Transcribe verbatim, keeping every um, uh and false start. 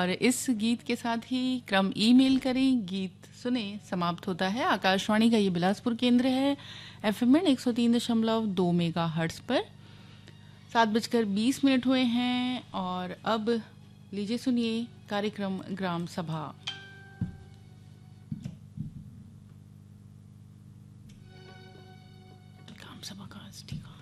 और इस गीत के साथ ही क्रम ईमेल करें, गीत सुने समाप्त होता है। आकाशवाणी का ये बिलासपुर केंद्र है, एफएम एक सौ तीन दशमलव दो मेगा हर्ट्ज पर। सात बजकर बीस मिनट हुए हैं और अब लीजिए सुनिए कार्यक्रम ग्राम सभा। ग्राम सभा का स्टिकर